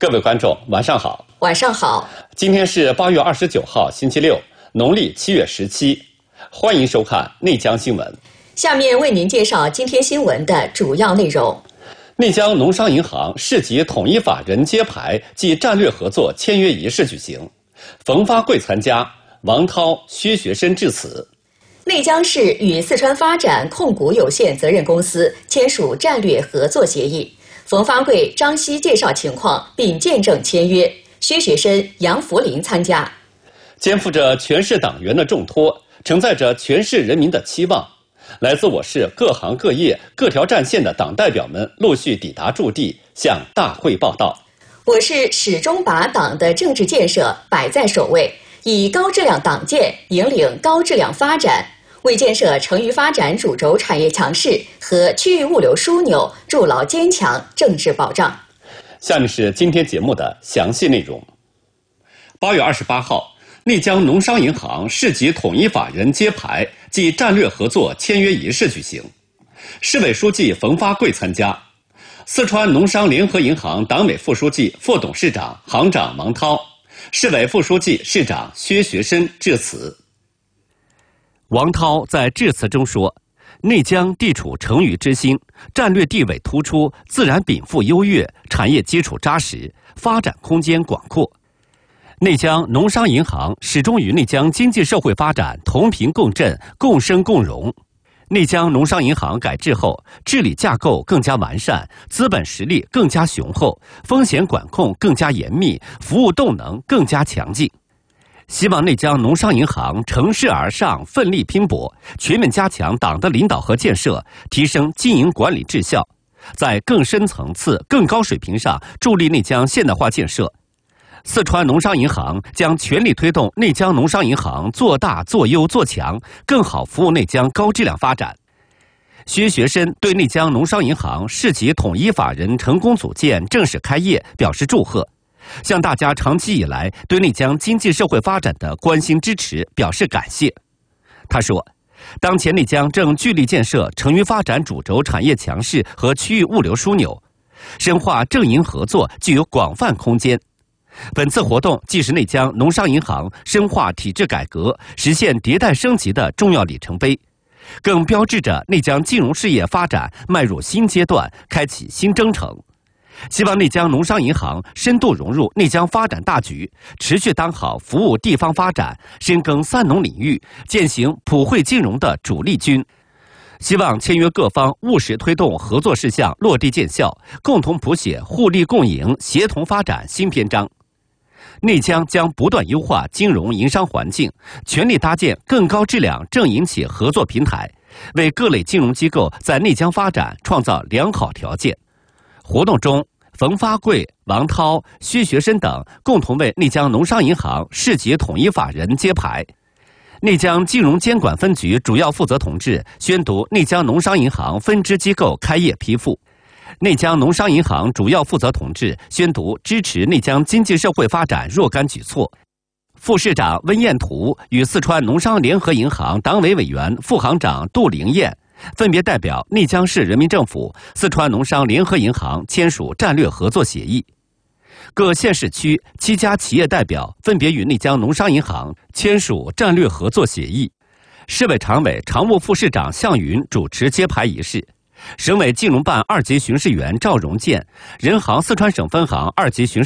各位观众，晚上好。 晚上好。 今天是8月29号，星期六，农历7月17。欢迎收看内江新闻。 下面为您介绍今天新闻的主要内容。 内江农商银行市级统一法人揭牌暨战略合作签约仪式举行，冯发贵参加，王涛、薛学深致辞。 内江市与四川发展控股有限责任公司签署战略合作协议。冯发贵、张希介绍情况并见证签约，薛学深、杨福林参加。 肩负着全市党员的重托，承载着全市人民的期望，来自我市各行各业各条战线的党代表们陆续抵达驻地，向大会报到。 我市始终把党的政治建设摆在首位，以高质量党建引领高质量发展，为建设成渝发展主轴产业强势和区域物流枢纽筑牢坚强政治保障。 下面是今天节目的详细内容。8月28号，内江农商银行市级统一法人揭牌暨战略合作签约仪式举行，市委书记冯发贵参加，四川农商联合银行党委副书记、副董事长、行长王涛，市委副书记、市长薛学深致辞。王涛在致辞中说，内江地处成渝之心，战略地位突出，自然禀赋优越，产业基础扎实，发展空间广阔。内江农商银行始终与内江经济社会发展同频共振、共生共荣。内江农商银行改制后，治理架构更加完善，资本实力更加雄厚，风险管控更加严密，服务动能更加强劲。希望内江农商银行乘势而上，奋力拼搏，全面加强党的领导和建设，提升经营管理质效，在更深层次、更高水平上助力内江现代化建设。四川农商银行将全力推动内江农商银行做大、做优、做强，更好服务内江高质量发展。薛学深对内江农商银行市级统一法人成功组建、正式开业表示祝贺，向大家长期以来对内江经济社会发展的关心支持表示感谢。他说，当前内江正聚力建设成渝发展主轴产业强势和区域物流枢纽，深化政营合作具有广泛空间。本次活动既是内江农商银行深化体制改革、实现迭代升级的重要里程碑，更标志着内江金融事业发展迈入新阶段，开启新征程。希望内江农商银行深度融入内江发展大局，持续当好服务地方发展、深耕三农领域、践行普惠金融的主力军。希望签约各方务实推动合作事项落地见效，共同谱写互利共赢、协同发展新篇章。内江将不断优化金融营商环境，全力搭建更高质量政营企合作平台，为各类金融机构在内江发展创造良好条件。活动中，冯发贵、王涛、薛学深等共同为内江农商银行市级统一法人揭牌。内江金融监管分局主要负责同志宣读内江农商银行分支机构开业批复。内江农商银行主要负责同志宣读支持内江经济社会发展若干举措。副市长温彦图与四川农商联合银行党委委员、副行长杜凌燕分别代表内江市人民政府、四川农商联合银行签署战略合作协议。各县市区7家企业代表分别与内江农商银行签署战略合作协议。市委常委、常务副市长向云主持揭牌仪式。省委金融办2级巡视员赵荣建、人行四川省分行2级巡视